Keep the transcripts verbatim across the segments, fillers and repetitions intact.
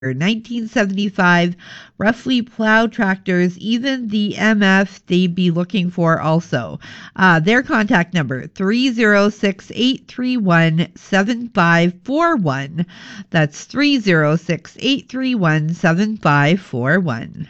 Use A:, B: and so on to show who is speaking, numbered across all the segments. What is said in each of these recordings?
A: nineteen seventy-five, roughly plow tractors, even the M F they'd be looking for also. Uh, their contact number, three oh six, eight three one, seven five four one. That's three oh six, eight three one, seven five four one.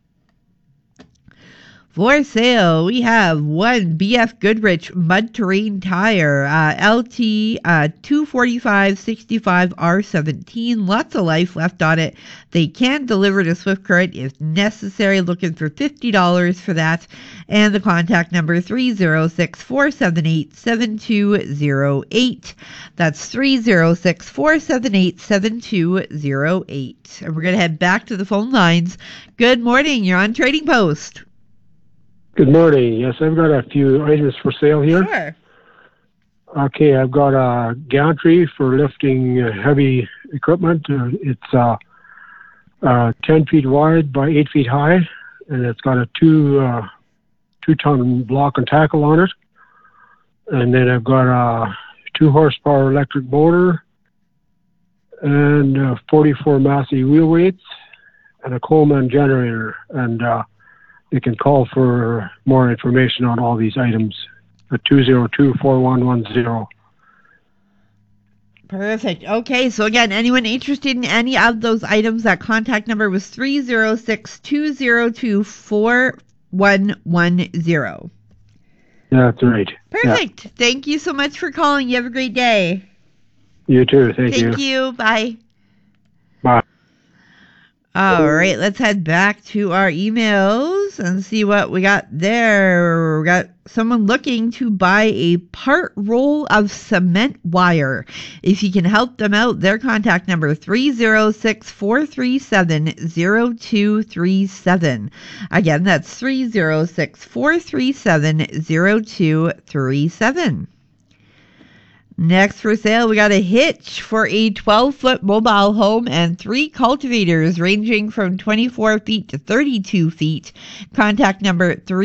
A: For sale, we have one B F Goodrich mud terrain tire, uh, L T uh, two forty-five sixty-five R seventeen. Lots of life left on it. They can deliver to Swift Current if necessary. Looking for fifty dollars for that. And the contact number three oh six, four seven eight, seven two oh eight. That's three oh six, four seven eight, seven two oh eight. And we're going to head back to the phone lines. Good morning. You're on Trading Post.
B: Good morning. Yes, I've got a few items for sale here.
A: Sure.
B: Okay, I've got a gantry for lifting uh, heavy equipment. Uh, it's uh, uh, ten feet wide by eight feet high, and it's got a two uh, two ton block and tackle on it. And then I've got a two horsepower electric motor, and uh, forty-four Massey wheel weights, and a Coleman generator. And uh, you can call for more information on all these items at two oh two, four one one zero.
A: Perfect. Okay, so again, anyone interested in any of those items, that contact number was three oh six, two oh two, four one one zero.
B: Yeah, that's right.
A: Perfect. Yeah. Thank you so much for calling. You have a great day.
B: You too. Thank,
A: Thank you. Thank you. Bye.
B: Bye.
A: All right, let's head back to our emails and see what we got there. We got someone looking to buy a part roll of cement wire. If you can help them out, their contact number three oh six, four three seven, oh two three seven. Again, that's three oh six, four three seven, oh two three seven. Next for sale, we got a hitch for a twelve-foot mobile home and three cultivators ranging from twenty-four feet to thirty-two feet. Contact number three